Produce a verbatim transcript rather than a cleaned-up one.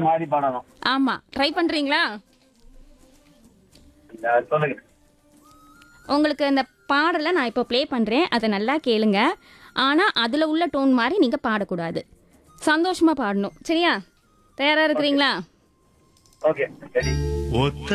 மாறி பாடணும். ஆமா, ட்ரை பண்றீங்களா? இந்த சொல்லுங்க. உங்களுக்கு இந்த பாடலை நான் இப்போ ப்ளே பண்றேன், அதை நல்லா கேளுங்க. ஆனா அதுல உள்ள டோன் மாதிரி நீங்க பாடக்கூடாது, சந்தோஷமா பாடணும். சரியா? தயாரா இருக்கிறீங்களா? ஓகே, சரி. ஒத்த